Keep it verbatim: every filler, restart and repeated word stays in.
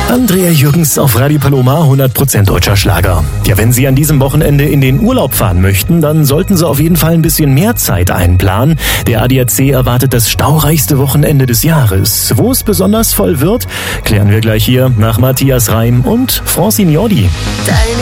Andrea Jürgens auf Radio Paloma, hundert Prozent deutscher Schlager. Ja, wenn Sie an diesem Wochenende in den Urlaub fahren möchten, dann sollten Sie auf jeden Fall ein bisschen mehr Zeit einplanen. Der A D A C erwartet das staureichste Wochenende des Jahres. Wo es besonders voll wird, klären wir gleich hier nach Matthias Reim und Francine Jordi.